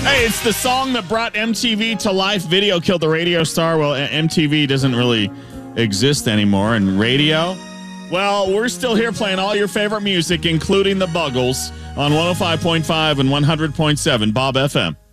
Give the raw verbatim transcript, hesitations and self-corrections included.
Hey, it's the song that brought M T V to life. Video killed the radio star. Well, M T V doesn't really exist anymore. And radio, well, we're still here playing all your favorite music, including the Buggles, on one oh five point five and one hundred point seven Bob F M.